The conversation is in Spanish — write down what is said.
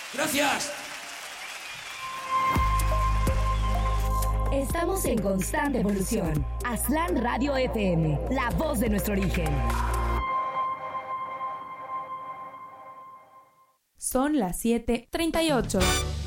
¡Gracias! Estamos en constante evolución. Aztlán Radio FM, la voz de nuestro origen. Son las 7:38.